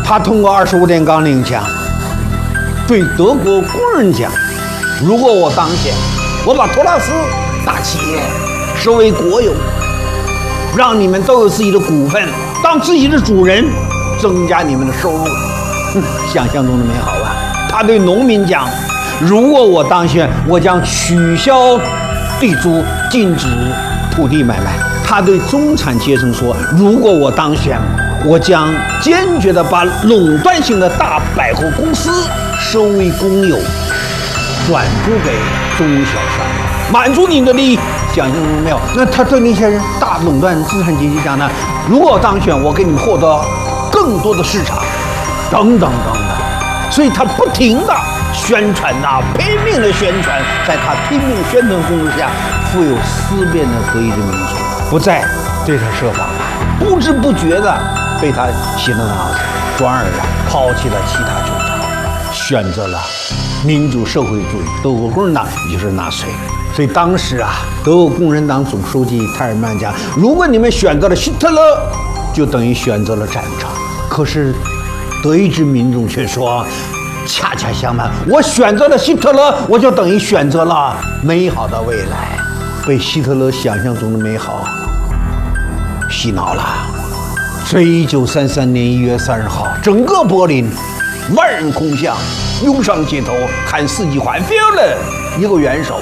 他通过25点纲领讲，对德国工人讲，如果我当选，我把托拉斯大企业收为国有，让你们都有自己的股份，当自己的主人，增加你们的收入。想象中的美好吧？他对农民讲，如果我当选，我将取消地租，禁止土地买卖。他对中产阶层说，如果我当选，我将坚决地把垄断性的大百货公司收为公有，转租给中小商业，满足你的利益。想象中没有？那他对那些人大垄断资产阶级讲呢？如果我当选，我给你们获得更多的市场，等等等等。所以他不停地宣传呐，拼命的宣传，在他拼命宣传攻势下，富有思辨的德意志民族不再对他设防了，不知不觉地被他洗了脑子，转而抛弃了其他主张，选择了民主社会主义德国共产党，也就是纳粹。所以当时啊，德国共产党总书记泰尔曼讲，如果你们选择了希特勒，就等于选择了战场。可是德意志民众却说，恰恰相反，我选择了希特勒，我就等于选择了美好的未来。被希特勒想象中的美好洗脑了。所以1933年1月30号，整个柏林万人空巷，涌上街头喊4句话 ：Führer 一个元首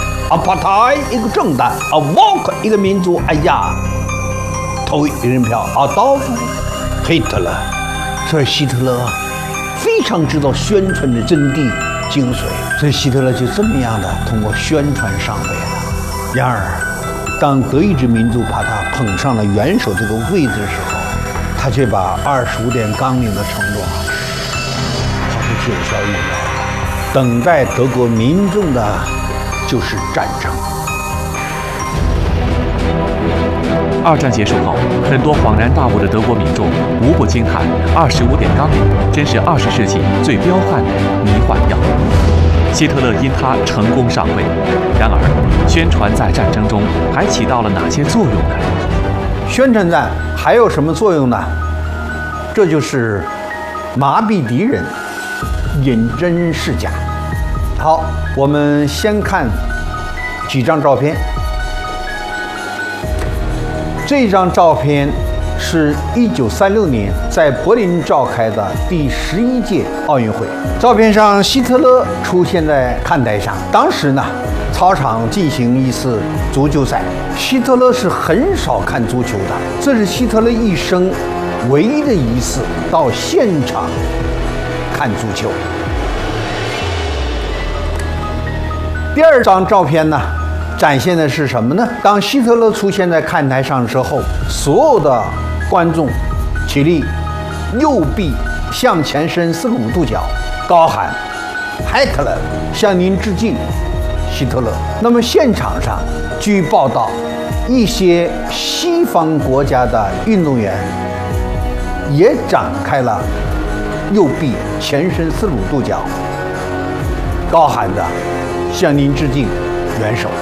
，Partei 一个政党，Volk 一个民族。哎呀，投一人票，Adolf Hitler。所以希特勒非常知道宣传的真谛精髓，所以希特勒就这么样的通过宣传上位了。然而，当德意志民族把他捧上了元首这个位置的时候，他却把25点纲领的承诺抛出九霄云外了。等待德国民众的就是战争。 二战结束后，很多恍然大悟的德国民众无不惊叹：25点纲领真是20世纪最彪悍的迷幻药。希特勒因他成功上位，然而，宣传在战争中还起到了哪些作用呢？ 宣传战还有什么作用呢？这就是麻痹敌人，引真示假。好，我们先看几张照片。这张照片是1936年在柏林召开的第11届奥运会。照片上，希特勒出现在看台上。当时呢，操场进行一次足球赛。希特勒是很少看足球的，这是希特勒一生唯一的一次到现场看足球。第二张照片呢，展现的是什么呢？当希特勒出现在看台上之后，所有的观众起立，右臂向前伸45度角，高喊 Hitler 向您致敬，希特勒。那么现场上，据报道，一些西方国家的运动员也展开了右臂前伸45度角，高喊着向您致敬，元首。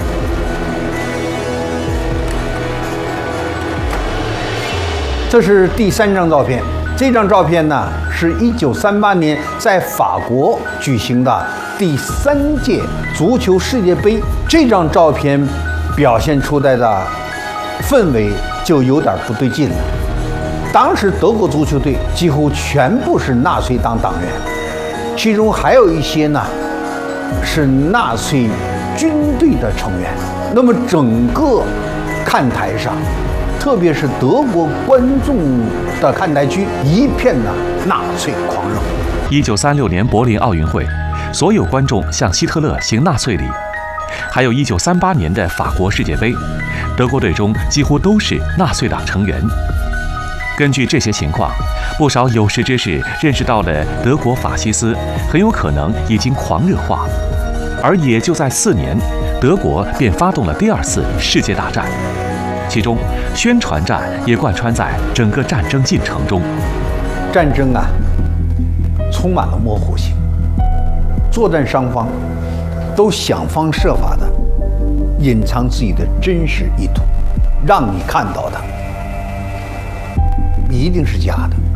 这是第3张照片。这张照片呢，是1938年在法国举行的第3届足球世界杯。这张照片表现出来的氛围就有点不对劲了。当时德国足球队几乎全部是纳粹党党员，其中还有一些呢是纳粹军队的成员。那么整个看台上，特别是德国观众的看台区，一片的纳粹狂热。 1936年柏林奥运会，所有观众向希特勒行纳粹礼。还有1938年的法国世界杯，德国队中几乎都是纳粹党成员。根据这些情况，不少有识之士认识到了德国法西斯很有可能已经狂热化，而也就在4年，德国便发动了第2次世界大战。其中，宣传战也贯穿在整个战争进程中。 战争啊，充满了模糊性，作战双方都想方设法的隐藏自己的真实意图，让你看到的一定是假的。